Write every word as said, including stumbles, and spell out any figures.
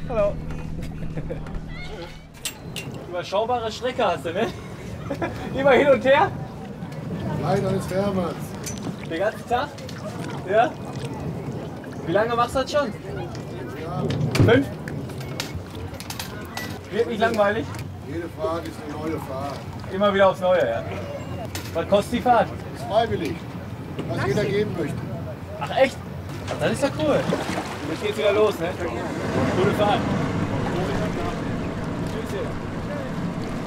Hallo. Überschaubare Strecke hast du, ne? Immer hin und her? Nein, eines Fährmanns. Den ganzen Tag? Ja? Wie lange machst du das schon? Ja, Fünf? Wird nicht langweilig? jede Fahrt ist eine neue Fahrt. Immer wieder aufs Neue, ja? Was kostet die Fahrt? Ist freiwillig, was jeder geben möchte. Ach echt? Ach, das ist ja cool. Jetzt geht's wieder los, ne? Gute Fahrt. Tschüss.